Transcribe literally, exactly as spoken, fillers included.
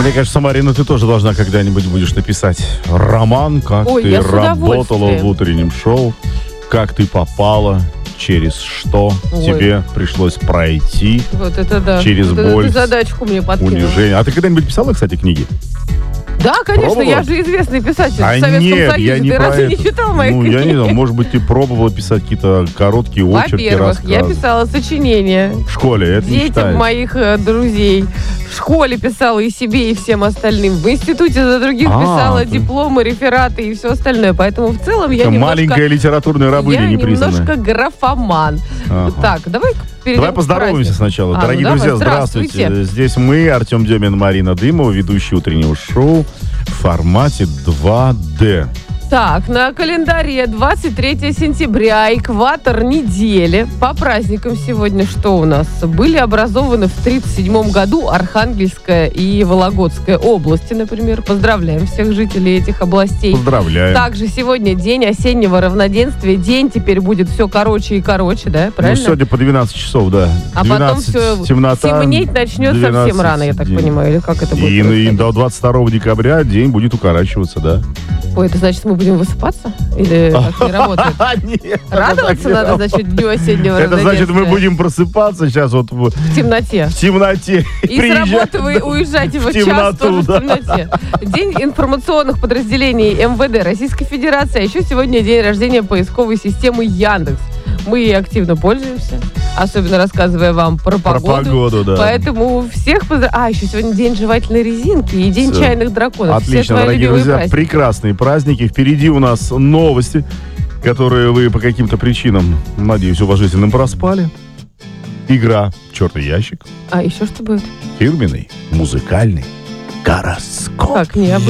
Мне кажется, Марина, ты тоже должна когда-нибудь будешь написать роман, как Ой, ты я с работала удовольствием. в утреннем шоу, как ты попала, через что Ой. тебе пришлось пройти, Вот это да. Через вот это боль, ты задачку мне подкинула. унижение. А ты когда-нибудь писала, кстати, книги? Да, конечно, Пробовала? я же известный писатель А в Советском нет, Союзе. я не Ты про разве не это. читал мои Ну, книги? я не знаю, может быть, ты пробовала писать какие-то короткие очерки, Во-первых, рассказы. я писала сочинения В школе, это не детям считается. моих э, друзей. В школе писала и себе, и всем остальным. В институте за других А, писала ты- дипломы, рефераты и все остальное. Поэтому в целом я Такая немножко... маленькая литературная рабыня я непризнанная. немножко графоман. Ага. Так, давай перейдем Давай к поздороваемся празднику. сначала. А, Дорогие ну друзья, давай, здравствуйте. Здесь мы, Артем Демин, Марина Дымова, ведущие утреннего шоу в формате два дэ. Так, на календаре двадцать третье сентября, экватор недели. По праздникам сегодня что у нас? Были образованы в тридцать седьмом году Архангельская и Вологодская области, например. Поздравляем всех жителей этих областей. Поздравляем. Также сегодня день осеннего равноденствия. День теперь будет все короче и короче, да? Ну, Правильно? сегодня по двенадцать часов, да. А потом двенадцать все темнота. темнеть начнет совсем двенадцать рано, я так день. понимаю. Или как это будет? И, и происходить? до двадцать второго декабря день будет укорачиваться, да. Ой, это значит, мы будем высыпаться? Или так не работает? Нет, Радоваться это так надо, не значит, дню осеннего Это значит, мы равноденствия. будем просыпаться сейчас вот в, В темноте. в темноте. И с работы вы уезжаете в час темноту, тоже да. в темноте. День информационных подразделений эм вэ дэ Российской Федерации. А еще сегодня день рождения поисковой системы Яндекс. Мы ей активно пользуемся, особенно рассказывая вам про Про погоду. погоду, да. Поэтому всех поздравляю. А, еще сегодня день жевательной резинки и день Всё. чайных драконов. Все Отлично, твои дорогие любимые друзья, праздники. прекрасные праздники. Впереди у нас новости, которые вы по каким-то причинам, надеюсь, уважительным проспали. Игра «Черный ящик». А еще что будет? Фирменный музыкальный гороскоп. Как необычно.